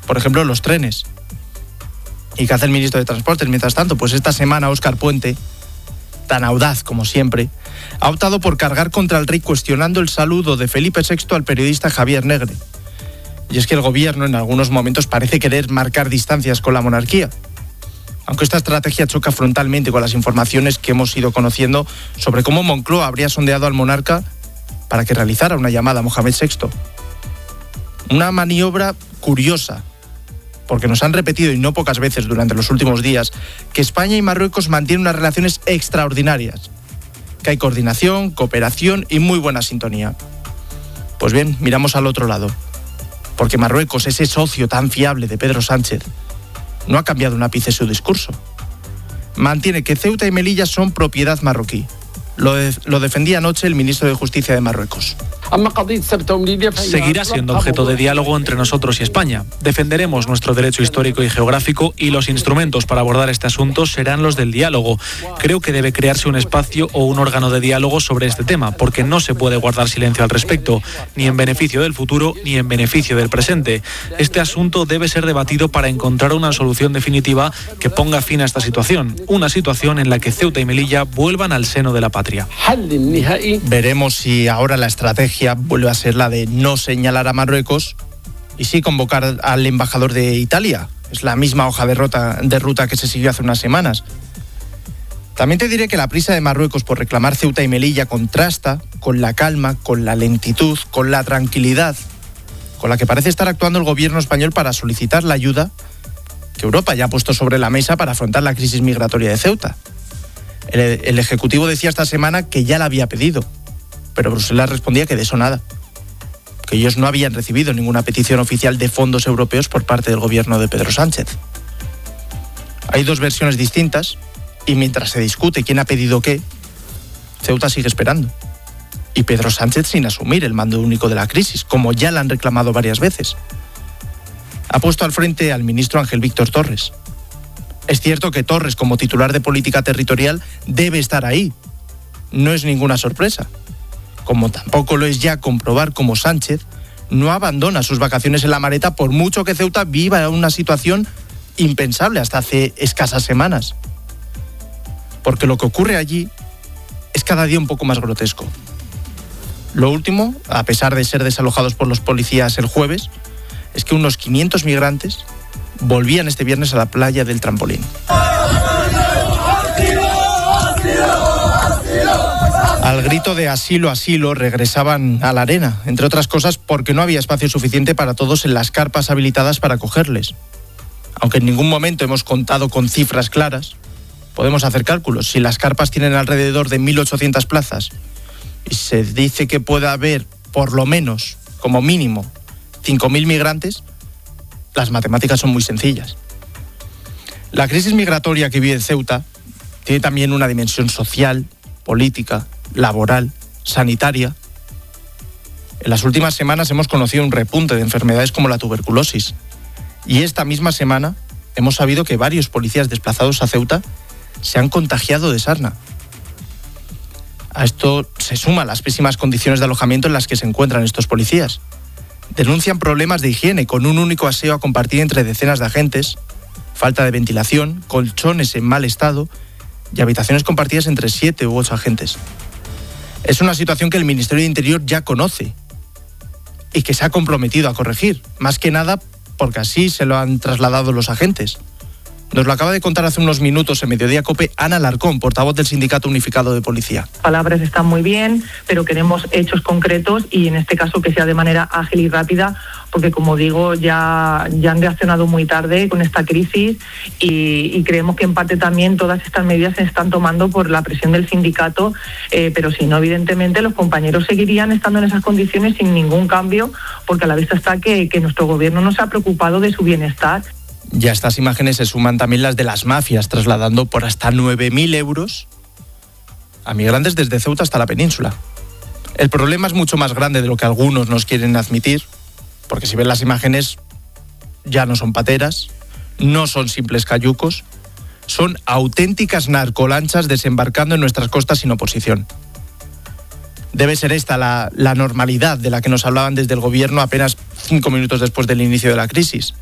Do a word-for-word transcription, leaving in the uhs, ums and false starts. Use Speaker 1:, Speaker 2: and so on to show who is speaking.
Speaker 1: por ejemplo, los trenes. ¿Y qué hace el ministro de Transportes mientras tanto? Pues esta semana Óscar Puente, tan audaz como siempre, ha optado por cargar contra el rey cuestionando el saludo de Felipe sexto al periodista Javier Negre. Y es que el gobierno en algunos momentos parece querer marcar distancias con la monarquía. Aunque esta estrategia choca frontalmente con las informaciones que hemos ido conociendo sobre cómo Moncloa habría sondeado al monarca para que realizara una llamada a Mohamed sexto. Una maniobra curiosa, porque nos han repetido, y no pocas veces durante los últimos días, que España y Marruecos mantienen unas relaciones extraordinarias, que hay coordinación, cooperación y muy buena sintonía. Pues bien, miramos al otro lado, porque Marruecos, ese socio tan fiable de Pedro Sánchez, no ha cambiado un ápice su discurso. Mantiene que Ceuta y Melilla son propiedad marroquí. Lo, de, lo defendía anoche el ministro de Justicia de Marruecos.
Speaker 2: Seguirá siendo objeto de diálogo entre nosotros y España. Defenderemos nuestro derecho histórico y geográfico y los instrumentos para abordar este asunto serán los del diálogo. Creo que debe crearse un espacio o un órgano de diálogo sobre este tema, porque no se puede guardar silencio al respecto, ni en beneficio del futuro ni en beneficio del presente. Este asunto debe ser debatido para encontrar una solución definitiva que ponga fin a esta situación, una situación en la que Ceuta y Melilla vuelvan al seno de la patria.
Speaker 1: Veremos si ahora la estrategia vuelve a ser la de no señalar a Marruecos y sí convocar al embajador de Italia. Es la misma hoja de ruta, de ruta que se siguió hace unas semanas. También te diré que la prisa de Marruecos por reclamar Ceuta y Melilla contrasta con la calma, con la lentitud, con la tranquilidad con la que parece estar actuando el gobierno español para solicitar la ayuda que Europa ya ha puesto sobre la mesa para afrontar la crisis migratoria de Ceuta. El, el Ejecutivo decía esta semana que ya la había pedido, pero Bruselas respondía que de eso nada, que ellos no habían recibido ninguna petición oficial de fondos europeos por parte del gobierno de Pedro Sánchez. Hay dos versiones distintas y mientras se discute quién ha pedido qué, Ceuta sigue esperando. Y Pedro Sánchez sin asumir el mando único de la crisis, como ya la han reclamado varias veces. Ha puesto al frente al ministro Ángel Víctor Torres. Es cierto que Torres, como titular de política territorial, debe estar ahí. No es ninguna sorpresa. Como tampoco lo es ya comprobar cómo Sánchez no abandona sus vacaciones en la Mareta por mucho que Ceuta viva una situación impensable hasta hace escasas semanas. Porque lo que ocurre allí es cada día un poco más grotesco. Lo último, a pesar de ser desalojados por los policías el jueves, es que unos quinientos migrantes volvían este viernes a la playa del Trampolín. Al grito de asilo, asilo, regresaban a la arena, entre otras cosas porque no había espacio suficiente para todos en las carpas habilitadas para acogerles. Aunque en ningún momento hemos contado con cifras claras, podemos hacer cálculos. Si las carpas tienen alrededor de mil ochocientas plazas y se dice que pueda haber por lo menos, como mínimo, cinco mil migrantes, las matemáticas son muy sencillas. La crisis migratoria que vive Ceuta tiene también una dimensión social, política, laboral, sanitaria. En las últimas semanas hemos conocido un repunte de enfermedades como la tuberculosis. Y esta misma semana hemos sabido que varios policías desplazados a Ceuta se han contagiado de sarna. A esto se suman las pésimas condiciones de alojamiento en las que se encuentran estos policías. Denuncian problemas de higiene con un único aseo a compartir entre decenas de agentes, falta de ventilación, colchones en mal estado y habitaciones compartidas entre siete u ocho agentes. Es una situación que el Ministerio de Interior ya conoce y que se ha comprometido a corregir, más que nada porque así se lo han trasladado los agentes. Nos lo acaba de contar hace unos minutos en Mediodía COPE Ana Alarcón, portavoz del Sindicato Unificado de Policía.
Speaker 3: Palabras están muy bien, pero queremos hechos concretos y en este caso que sea de manera ágil y rápida, porque como digo, ya, ya han reaccionado muy tarde con esta crisis y, y creemos que en parte también todas estas medidas se están tomando por la presión del sindicato, eh, pero si no, evidentemente los compañeros seguirían estando en esas condiciones sin ningún cambio, porque a la vista está que, que nuestro gobierno no se ha preocupado de su bienestar.
Speaker 1: Y a estas imágenes se suman también las de las mafias trasladando por hasta nueve mil euros a migrantes desde Ceuta hasta la península. El problema es mucho más grande de lo que algunos nos quieren admitir, porque si ven las imágenes ya no son pateras, no son simples cayucos, son auténticas narcolanchas desembarcando en nuestras costas sin oposición. Debe ser esta la, la normalidad de la que nos hablaban desde el gobierno apenas cinco minutos después del inicio de la crisis.